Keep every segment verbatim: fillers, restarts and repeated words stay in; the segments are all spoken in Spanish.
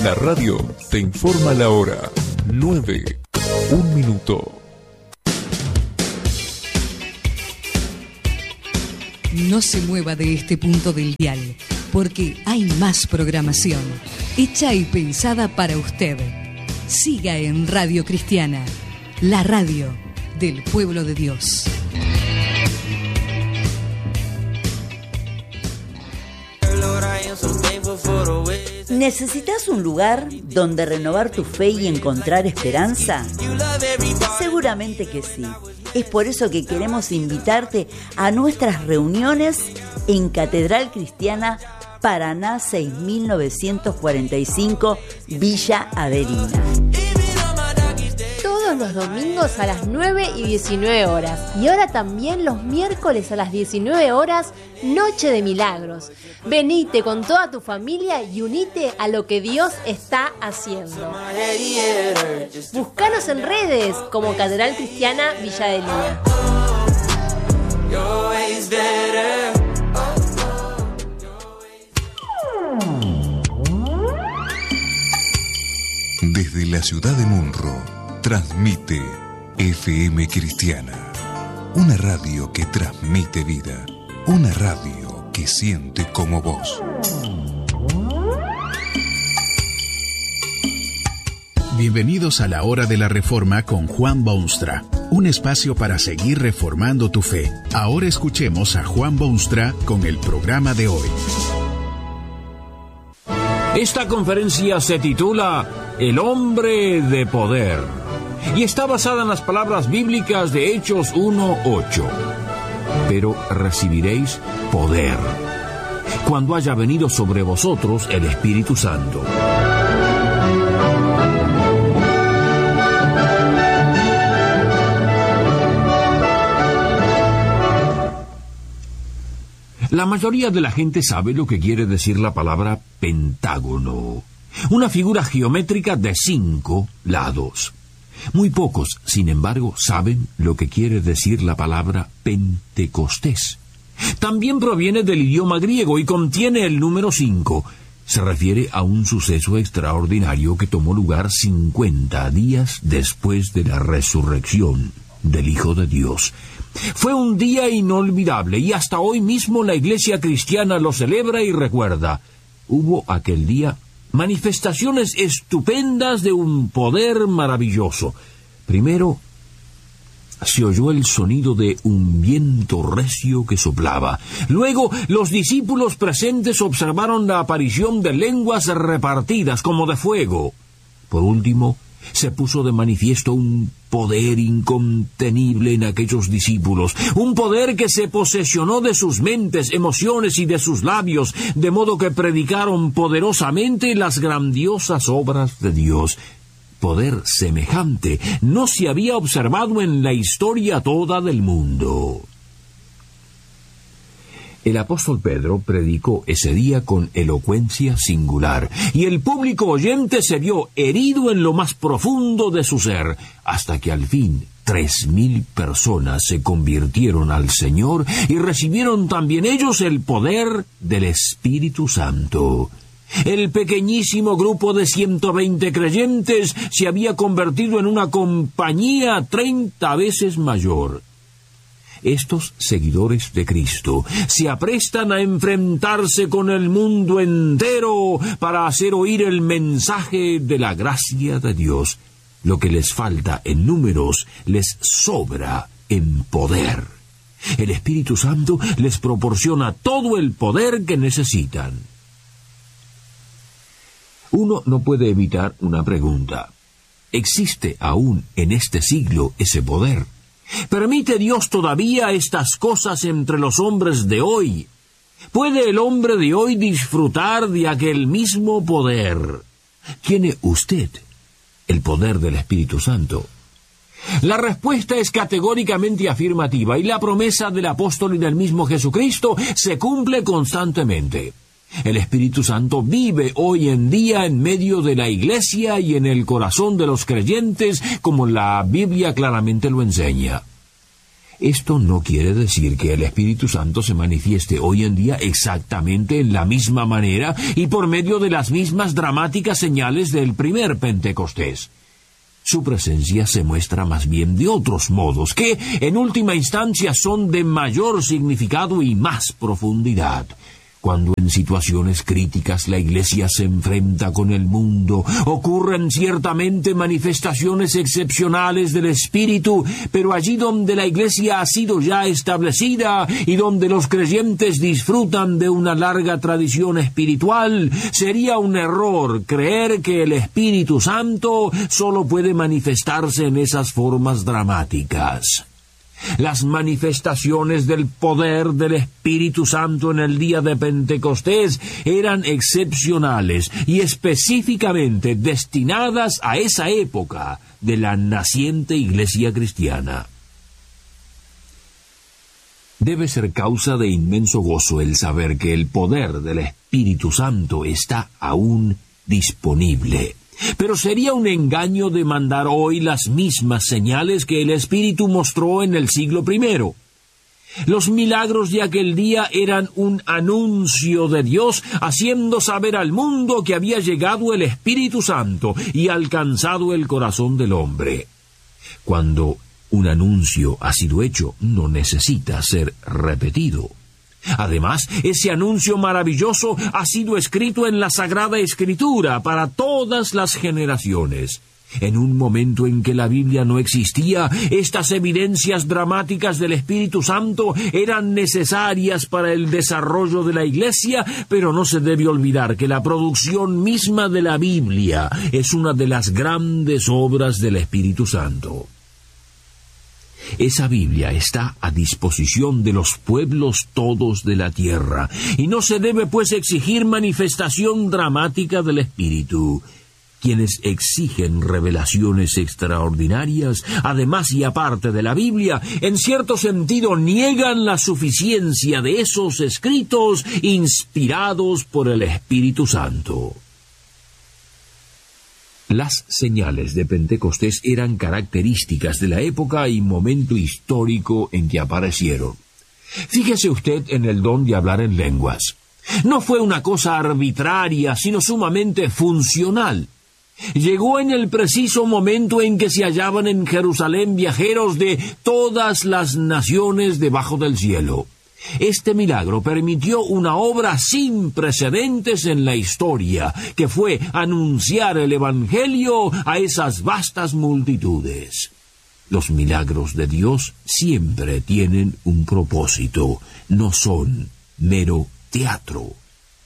La radio te informa la hora. nueve, un minuto. No se mueva de este punto del dial, porque hay más programación, hecha y pensada para usted. Siga en Radio Cristiana, la radio del pueblo de Dios. ¿Necesitas un lugar donde renovar tu fe y encontrar esperanza? Seguramente que sí. Es por eso que queremos invitarte a nuestras reuniones en Catedral Cristiana Paraná seis mil novecientos cuarenta y cinco, Villa Averina. Todos los domingos a las nueve y diecinueve horas. Y ahora también los miércoles a las diecinueve horas, Noche de Milagros. Venite con toda tu familia y unite a lo que Dios está haciendo. Búscanos en redes como Catedral Cristiana Villa Adelina. Desde la ciudad de Munro, transmite F M Cristiana, una radio que transmite vida, una radio que siente como vos. Bienvenidos a la Hora de la Reforma con Juan Boonstra, un espacio para seguir reformando tu fe. Ahora escuchemos a Juan Boonstra con el programa de hoy. Esta conferencia se titula El hombre de poder y está basada en las palabras bíblicas de Hechos uno ocho. Pero recibiréis poder cuando haya venido sobre vosotros el Espíritu Santo. La mayoría de la gente sabe lo que quiere decir la palabra pentágono, una figura geométrica de cinco lados. Muy pocos, sin embargo, saben lo que quiere decir la palabra Pentecostés. También proviene del idioma griego y contiene el número cinco. Se refiere a un suceso extraordinario que tomó lugar cincuenta días después de la resurrección del Hijo de Dios. Fue un día inolvidable y hasta hoy mismo la Iglesia cristiana lo celebra y recuerda. Hubo aquel día manifestaciones estupendas de un poder maravilloso. Primero, se oyó el sonido de un viento recio que soplaba. Luego, los discípulos presentes observaron la aparición de lenguas repartidas como de fuego. Por último, se puso de manifiesto un poder incontenible en aquellos discípulos, un poder que se posesionó de sus mentes, emociones y de sus labios, de modo que predicaron poderosamente las grandiosas obras de Dios. Poder semejante no se había observado en la historia toda del mundo. El apóstol Pedro predicó ese día con elocuencia singular, y el público oyente se vio herido en lo más profundo de su ser, hasta que al fin tres mil personas se convirtieron al Señor y recibieron también ellos el poder del Espíritu Santo. El pequeñísimo grupo de ciento veinte creyentes se había convertido en una compañía treinta veces mayor. Estos seguidores de Cristo se aprestan a enfrentarse con el mundo entero para hacer oír el mensaje de la gracia de Dios. Lo que les falta en números les sobra en poder. El Espíritu Santo les proporciona todo el poder que necesitan. Uno no puede evitar una pregunta. ¿Existe aún en este siglo ese poder? ¿Permite Dios todavía estas cosas entre los hombres de hoy? ¿Puede el hombre de hoy disfrutar de aquel mismo poder? ¿Tiene usted el poder del Espíritu Santo? La respuesta es categóricamente afirmativa y la promesa del apóstol y del mismo Jesucristo se cumple constantemente. El Espíritu Santo vive hoy en día en medio de la Iglesia y en el corazón de los creyentes, como la Biblia claramente lo enseña. Esto no quiere decir que el Espíritu Santo se manifieste hoy en día exactamente en la misma manera y por medio de las mismas dramáticas señales del primer Pentecostés. Su presencia se muestra más bien de otros modos, que en última instancia son de mayor significado y más profundidad. Cuando en situaciones críticas la Iglesia se enfrenta con el mundo, ocurren ciertamente manifestaciones excepcionales del Espíritu, pero allí donde la Iglesia ha sido ya establecida y donde los creyentes disfrutan de una larga tradición espiritual, sería un error creer que el Espíritu Santo solo puede manifestarse en esas formas dramáticas. Las manifestaciones del poder del Espíritu Santo en el día de Pentecostés eran excepcionales y específicamente destinadas a esa época de la naciente Iglesia cristiana. Debe ser causa de inmenso gozo el saber que el poder del Espíritu Santo está aún disponible. Pero sería un engaño demandar hoy las mismas señales que el Espíritu mostró en el siglo primero. Los milagros de aquel día eran un anuncio de Dios haciendo saber al mundo que había llegado el Espíritu Santo y alcanzado el corazón del hombre. Cuando un anuncio ha sido hecho, no necesita ser repetido. Además, ese anuncio maravilloso ha sido escrito en la Sagrada Escritura para todas las generaciones. En un momento en que la Biblia no existía, estas evidencias dramáticas del Espíritu Santo eran necesarias para el desarrollo de la Iglesia, pero no se debe olvidar que la producción misma de la Biblia es una de las grandes obras del Espíritu Santo. Esa Biblia está a disposición de los pueblos todos de la tierra, y no se debe pues exigir manifestación dramática del Espíritu. Quienes exigen revelaciones extraordinarias, además y aparte de la Biblia, en cierto sentido niegan la suficiencia de esos escritos inspirados por el Espíritu Santo. Las señales de Pentecostés eran características de la época y momento histórico en que aparecieron. Fíjese usted en el don de hablar en lenguas. No fue una cosa arbitraria, sino sumamente funcional. Llegó en el preciso momento en que se hallaban en Jerusalén viajeros de todas las naciones debajo del cielo. Este milagro permitió una obra sin precedentes en la historia, que fue anunciar el Evangelio a esas vastas multitudes. Los milagros de Dios siempre tienen un propósito, no son mero teatro.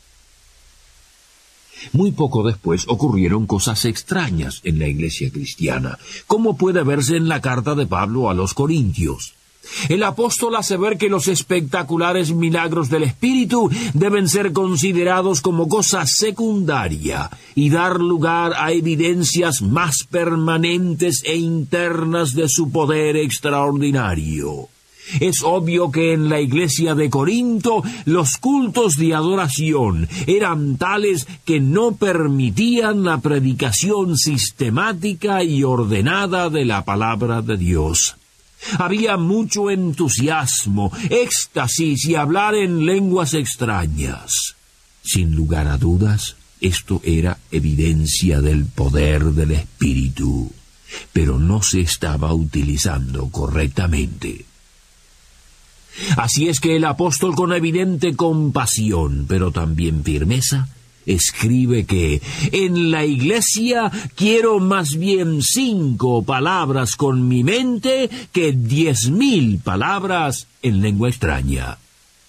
Muy poco después ocurrieron cosas extrañas en la iglesia cristiana, como puede verse en la carta de Pablo a los Corintios. El apóstol hace ver que los espectaculares milagros del Espíritu deben ser considerados como cosa secundaria y dar lugar a evidencias más permanentes e internas de su poder extraordinario. Es obvio que en la iglesia de Corinto los cultos de adoración eran tales que no permitían la predicación sistemática y ordenada de la palabra de Dios. Había mucho entusiasmo, éxtasis y hablar en lenguas extrañas. Sin lugar a dudas, esto era evidencia del poder del Espíritu, pero no se estaba utilizando correctamente. Así es que el apóstol, con evidente compasión, pero también firmeza, escribe que en la iglesia quiero más bien cinco palabras con mi mente que diez mil palabras en lengua extraña.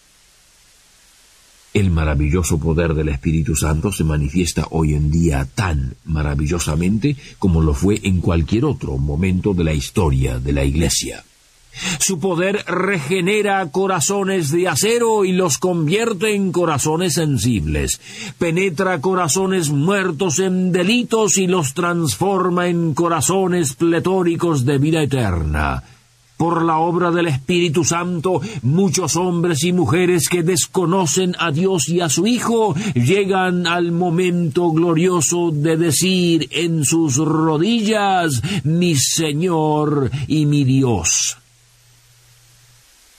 El maravilloso poder del Espíritu Santo se manifiesta hoy en día tan maravillosamente como lo fue en cualquier otro momento de la historia de la iglesia. Su poder regenera corazones de acero y los convierte en corazones sensibles. Penetra corazones muertos en delitos y los transforma en corazones pletóricos de vida eterna. Por la obra del Espíritu Santo, muchos hombres y mujeres que desconocen a Dios y a su Hijo llegan al momento glorioso de decir en sus rodillas: mi Señor y mi Dios.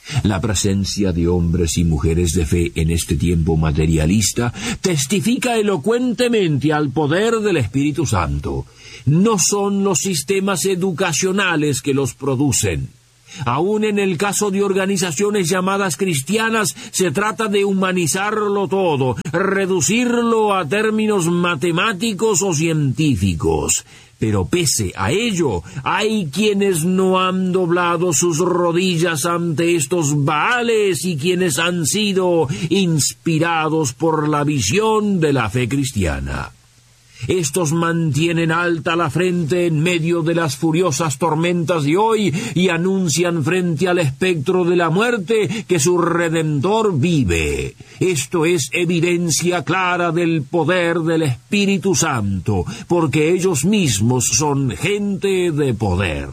La presencia de hombres y mujeres de fe en este tiempo materialista testifica elocuentemente al poder del Espíritu Santo. No son los sistemas educacionales que los producen. Aún en el caso de organizaciones llamadas cristianas, se trata de humanizarlo todo, reducirlo a términos matemáticos o científicos. Pero pese a ello, hay quienes no han doblado sus rodillas ante estos Baales y quienes han sido inspirados por la visión de la fe cristiana. Estos mantienen alta la frente en medio de las furiosas tormentas de hoy y anuncian frente al espectro de la muerte que su Redentor vive. Esto es evidencia clara del poder del Espíritu Santo, porque ellos mismos son gente de poder.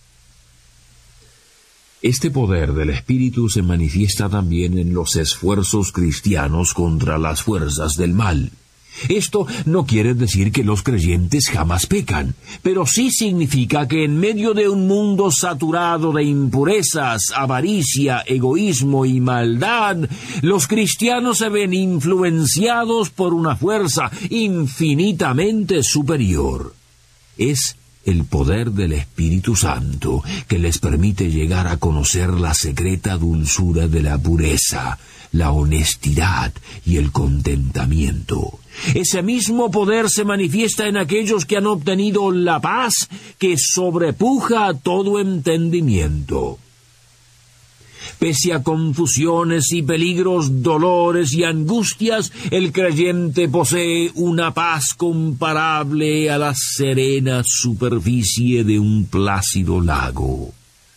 Este poder del Espíritu se manifiesta también en los esfuerzos cristianos contra las fuerzas del mal. Esto no quiere decir que los creyentes jamás pecan, pero sí significa que en medio de un mundo saturado de impurezas, avaricia, egoísmo y maldad, los cristianos se ven influenciados por una fuerza infinitamente superior. Es el poder del Espíritu Santo que les permite llegar a conocer la secreta dulzura de la pureza, la honestidad y el contentamiento. Ese mismo poder se manifiesta en aquellos que han obtenido la paz que sobrepuja a todo entendimiento. Pese a confusiones y peligros, dolores y angustias, el creyente posee una paz comparable a la serena superficie de un plácido lago.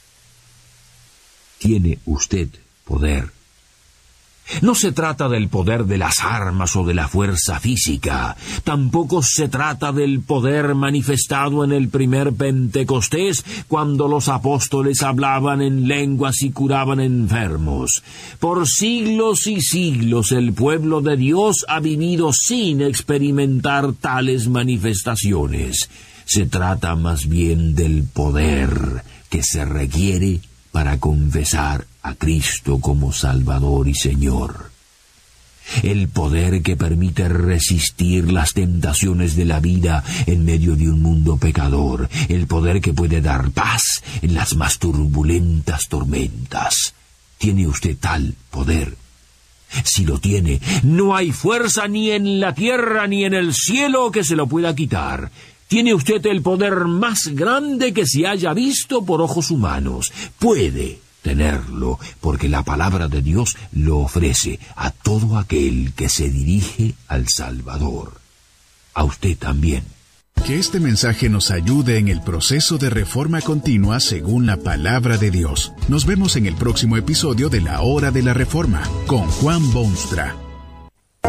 Tiene usted poder. No se trata del poder de las armas o de la fuerza física. Tampoco se trata del poder manifestado en el primer Pentecostés, cuando los apóstoles hablaban en lenguas y curaban enfermos. Por siglos y siglos el pueblo de Dios ha vivido sin experimentar tales manifestaciones. Se trata más bien del poder que se requiere para confesar a Cristo como Salvador y Señor. El poder que permite resistir las tentaciones de la vida en medio de un mundo pecador. El poder que puede dar paz en las más turbulentas tormentas. ¿Tiene usted tal poder? Si lo tiene, no hay fuerza ni en la tierra ni en el cielo que se lo pueda quitar. Tiene usted el poder más grande que se haya visto por ojos humanos. Puede tenerlo, porque la palabra de Dios lo ofrece a todo aquel que se dirige al Salvador. A usted también. Que este mensaje nos ayude en el proceso de reforma continua según la palabra de Dios. Nos vemos en el próximo episodio de La Hora de la Reforma con Juan Boonstra.